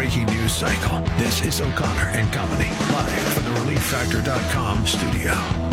breaking news cycle. This is O'Connor and Company, live from the ReliefFactor.com studio.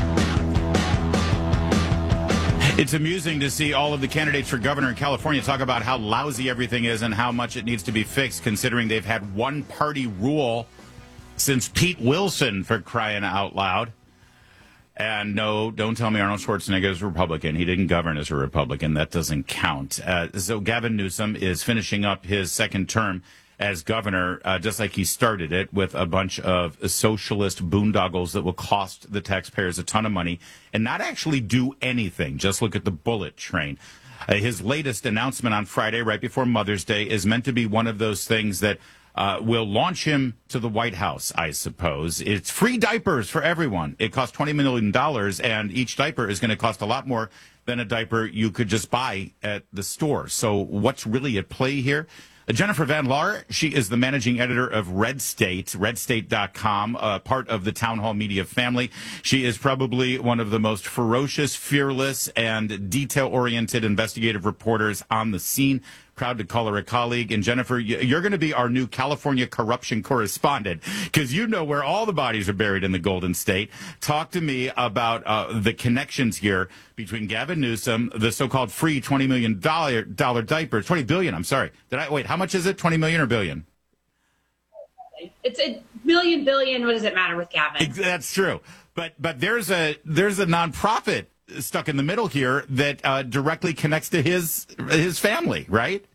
It's amusing to see all of the candidates for governor in California talk about how lousy everything is and how much it needs to be fixed, considering they've had one-party rule since Pete Wilson, for crying out loud. And no, don't tell me Arnold Schwarzenegger is a Republican. He didn't govern as a Republican. That doesn't count. So Gavin Newsom is finishing up his second term as governor, just like he started it, with a bunch of socialist boondoggles that will cost the taxpayers a ton of money and not actually do anything. Just look at the bullet train. His latest announcement on Friday, right before Mother's Day, is meant to be one of those things that will launch him to the White House, I suppose. It's free diapers for everyone. It costs $20 million, and each diaper is going to cost a lot more than a diaper you could just buy at the store. So what's really at play here? Jennifer Van Laar, she is the managing editor of Red State, redstate.com, part of the Town Hall Media family. She is probably one of the most ferocious, fearless, and detail-oriented investigative reporters on the scene. Proud to call her a colleague. And Jennifer, you're going to be our new California corruption correspondent, because you know where all the bodies are buried in the Golden State. Talk to me about the connections here between Gavin Newsom, the so-called free $20 million diapers, $20 billion, I'm sorry. Wait, how much is it? 20 million or billion? It's a million, billion. What does it matter with Gavin? That's true. But there's a nonprofit stuck in the middle here that directly connects to his family, right?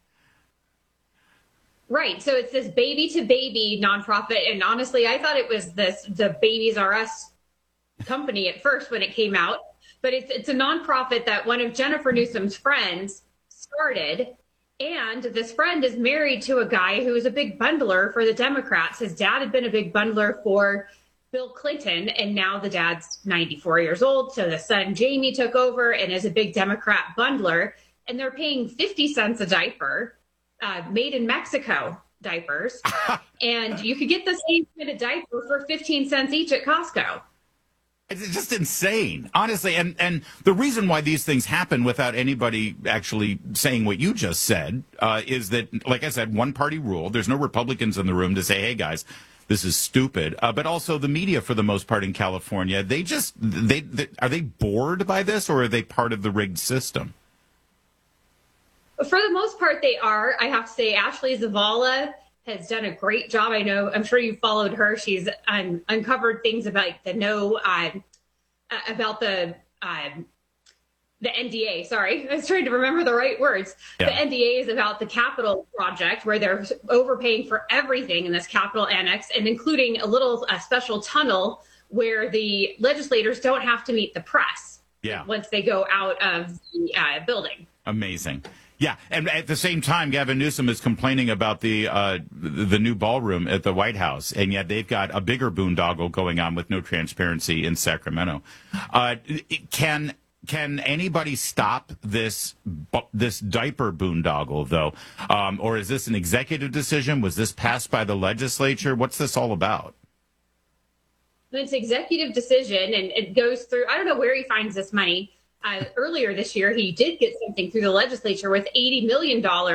Right. So it's this baby to baby nonprofit. And honestly, I thought it was the Babies R Us company at first when it came out. But it's a nonprofit that one of Jennifer Newsom's friends started. And this friend is married to a guy who is a big bundler for the Democrats. His dad had been a big bundler for Bill Clinton, and now the dad's 94 years old. So the son, Jamie, took over and is a big Democrat bundler. And they're paying 50 cents a diaper, made in Mexico diapers. And you could get the same kind of diaper for 15 cents each at Costco. It's just insane, honestly. And the reason why these things happen without anybody actually saying what you just said is that, like I said, one-party rule. There's no Republicans in the room to say, hey, guys, this is stupid. But also the media, for the most part in California, they are they bored by this, or are they part of the rigged system? For the most part, they are. I have to say, Ashley Zavala has done a great job. I'm sure you followed her. She's uncovered things about about the NDA. Sorry, I was trying to remember the right words. Yeah. The NDA is about the Capitol project, where they're overpaying for everything in this Capitol annex, and including a special tunnel where the legislators don't have to meet the press. Yeah. Once they go out of the building. Amazing. Yeah, and at the same time, Gavin Newsom is complaining about the new ballroom at the White House, and yet they've got a bigger boondoggle going on with no transparency in Sacramento. Can anybody stop this diaper boondoggle, though? Or is this an executive decision? Was this passed by the legislature? What's this all about? It's an executive decision, and it goes through, I don't know where he finds this money. Earlier this year, he did get something through the legislature with $80 million